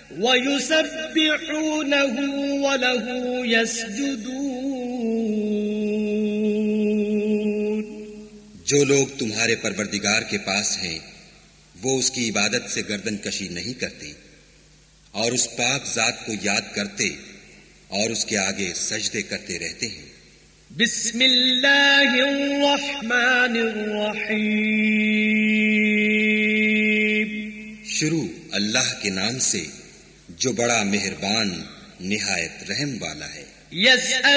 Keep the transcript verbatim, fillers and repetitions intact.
वयुसब्बिहूनहु वलहु यस्जुदून। जो लोग तुम्हारे परवरदिगार के पास हैं, वो उसकी इबादत से गर्दन कशी नहीं करते और उस पाक जात को याद करते और उसके आगे सजदे करते रहते हैं। बिस्मिल्लाहिर्रहमानिर्रहीम। शुरू अल्लाह के नाम से जो बड़ा मेहरबान निहायत रहम वाला है।